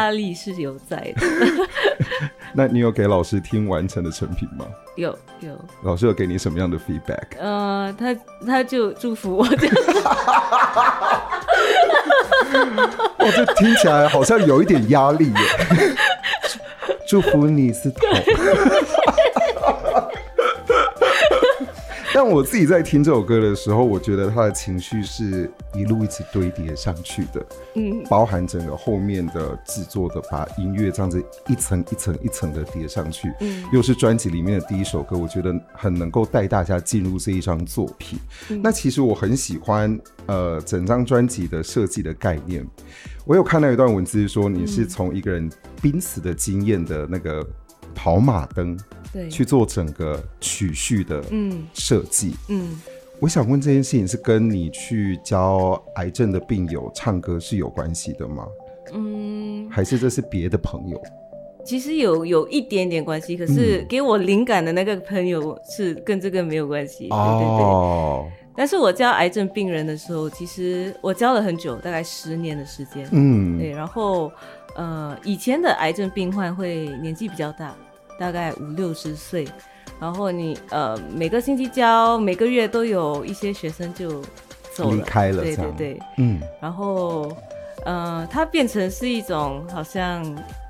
压力是有在的。 那你有给老师听完成的成品吗？ 有。 老师有给你什么样的 feedback？ 他就祝福我这样。 哦，这听起来好像有一点压力耶。祝福你是头。但我自己在听这首歌的时候，我觉得他的情绪是一路一直堆叠上去的，包含整个后面的制作的，把音乐这样子一层一层一层的叠上去，又是专辑里面的第一首歌，我觉得很能够带大家进入这一张作品。那其实我很喜欢整张专辑的设计的概念。我有看到一段文字是说，你是从一个人濒死的经验的那个跑马灯去做整个曲序的设计。我想问这件事情是跟你去教癌症的病友唱歌是有关系的吗？还是这是别的朋友？ 其实有一点点关系，可是给我灵感的那个朋友是跟这个没有关系。对。但是我教癌症病人的时候，其实我教了很久，大概10年的时间。对。然后以前的癌症病患会年纪比较大，大概50-60岁，然后你每个星期教，每个月都有一些学生就走了， 离开了， 对。然后它变成是一种好像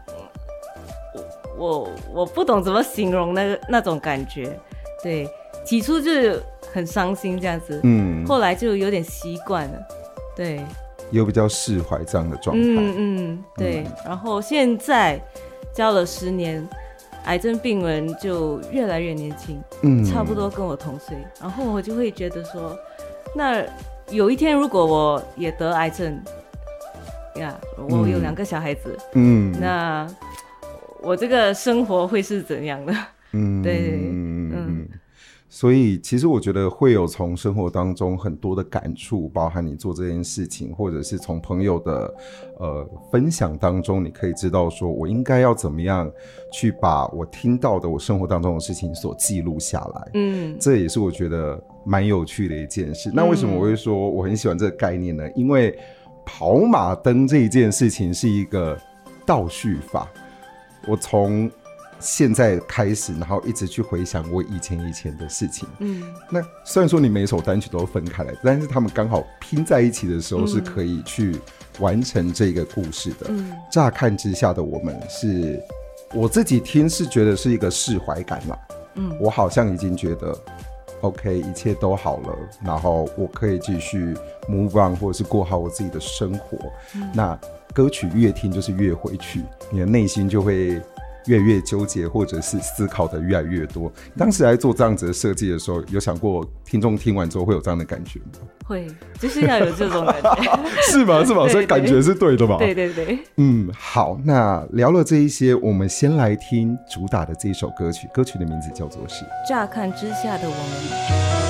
我不懂怎么形容那种感觉。对，起初就是很伤心这样子，后来就有点习惯了，对， 有比较释怀这样的状态。 对。然后现在教了10年，癌症病人就越来越年轻，差不多跟我同岁，然后我就会觉得说，那有一天如果我也得癌症呀，我有2个小孩子，那我这个生活会是怎样的？对。 所以其实我觉得会有从生活当中很多的感触，包含你做这件事情，或者是从朋友的分享当中，你可以知道说我应该要怎么样去把我听到的我生活当中的事情所记录下来。这也是我觉得蛮有趣的一件事。那为什么我会说我很喜欢这个概念呢？因为跑马灯这一件事情是一个倒叙法，我从现在开始，然后一直去回想我以前的事情。那虽然说你每首单曲都分开来，但是他们刚好拼在一起的时候是可以去完成这个故事的。乍看之下的我们是，我自己听是觉得是一个释怀感啦。我好像已经觉得 OK， 一切都好了，然后我可以继续 move on， 或者是过好我自己的生活。那歌曲越听就是越回去，你的内心就会越来越纠结，或者是思考的越来越多。当时在做这样子的设计的时候，有想过听众听完之后会有这样的感觉吗？ 会，就是要有这种感觉。 是吗？所以感觉是对的吧？ 对。 好，那聊了这一些，我们先来听主打的这一首歌曲，歌曲的名字叫做是《 乍看之下的我们》。